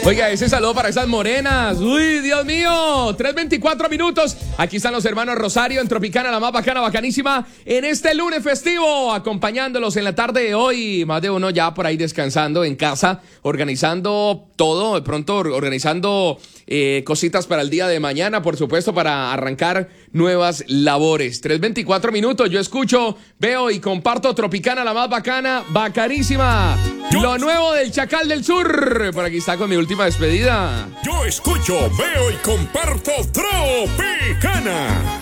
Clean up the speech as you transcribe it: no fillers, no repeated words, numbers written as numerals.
Oiga, ese saludo para esas morenas. Uy, Dios mío. 3:24 minutos. Aquí están los hermanos Rosario en Tropicana, la más bacana, bacanísima. En este lunes festivo, acompañándolos en la tarde de hoy. Más de uno ya por ahí descansando en casa, organizando todo. De pronto organizando cositas para el día de mañana, por supuesto, para arrancar nuevas labores. 3:24 minutos. Yo escucho, veo y comparto Tropicana, la más bacana, bacanísima. Lo nuevo del Chacal del Sur. Por aquí está con mi última despedida. Yo escucho, veo y comparto Tropicana.